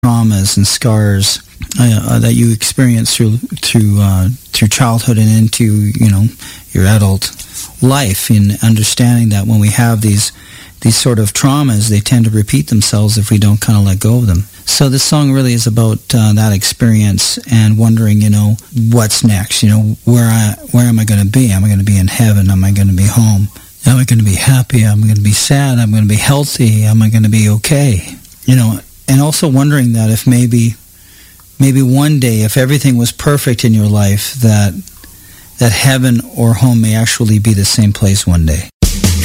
traumas and scars that you experience through childhood and into your adult life, in understanding that when we have these sort of traumas, they tend to repeat themselves if we don't kind of let go of them. So this song really is about that experience and wondering, what's next? Where am I going to be? Am I going to be in heaven? Am I going to be home? Am I going to be happy? Am I going to be sad? Am I going to be healthy? Am I going to be okay? And also wondering that if maybe one day, if everything was perfect in your life, that heaven or home may actually be the same place one day.